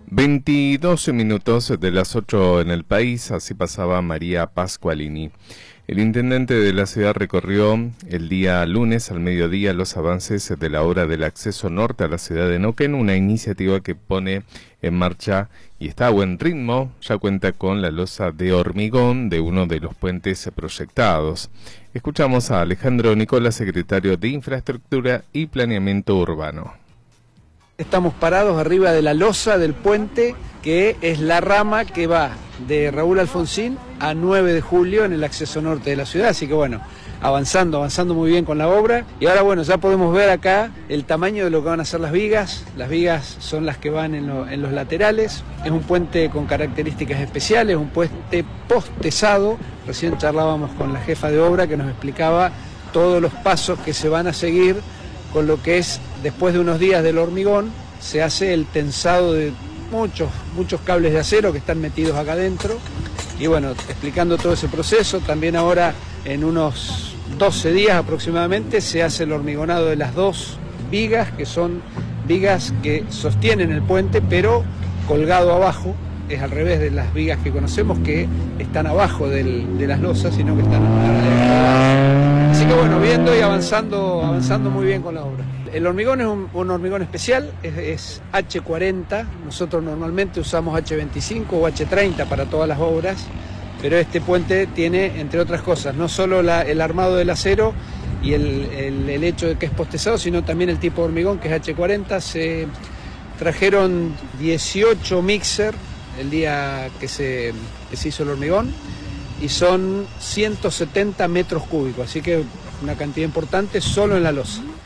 22 minutos de las 8 en el país, así pasaba María Pascualini. El intendente de la ciudad recorrió el día lunes al mediodía los avances de la obra del acceso norte a la ciudad de Neuquén, una iniciativa que pone en marcha y está a buen ritmo, ya cuenta con la losa de hormigón de uno de los puentes proyectados. Escuchamos a Alejandro Nicola, secretario de Infraestructura y Planeamiento Urbano. Estamos parados arriba de la losa del puente, que es la rama que va de Raúl Alfonsín a 9 de julio en el acceso norte de la ciudad, así que bueno, avanzando muy bien con la obra. Y ahora bueno, ya podemos ver acá el tamaño de lo que van a ser las vigas. Las vigas son las que van en los laterales. Es un puente con características especiales, un puente postezado. Recién charlábamos con la jefa de obra que nos explicaba todos los pasos que se van a seguir con lo que es, después de unos días del hormigón, se hace el tensado de muchos cables de acero que están metidos acá adentro. Y bueno, explicando todo ese proceso, también ahora en unos 12 días aproximadamente se hace el hormigonado de las dos vigas, que son vigas que sostienen el puente, pero colgado abajo. Es al revés de las vigas que conocemos, que están abajo de las losas, sino que están arriba. Así que bueno, viendo y avanzando muy bien con la obra. El hormigón es un hormigón especial, es H40, nosotros normalmente usamos H25 o H30 para todas las obras, pero este puente tiene, entre otras cosas, no solo el armado del acero y el hecho de que es postezado, sino también el tipo de hormigón, que es H40. Se trajeron 18 mixer el día que se hizo el hormigón, y son 170 metros cúbicos, así que una cantidad importante solo en la losa.